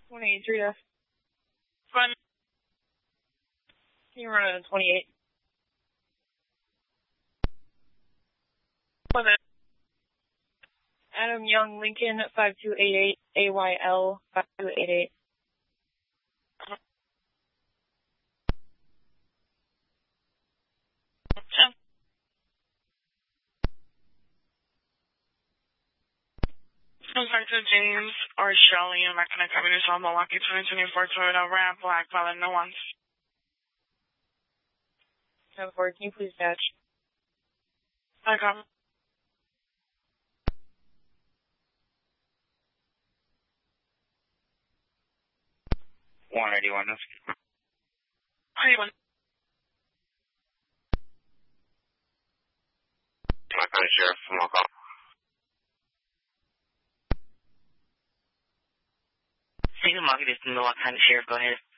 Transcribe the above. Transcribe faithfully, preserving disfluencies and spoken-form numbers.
one eighty-three, yes. Fun. Can you run it at twenty-eight? What's it? Adam Young, Lincoln, five two eight eight, A Y L, five two eight eight. Contact James or Shelley in Mechanic Avenue, South Milwaukee, twenty twenty-four Toyota Ram Black, valid no ones. ten four, can you please catch? I come. one eighty-one, that's How you doing? my county sheriff from Walcott. State of Milwaukee, this is Milwaukee County Sheriff. Go ahead.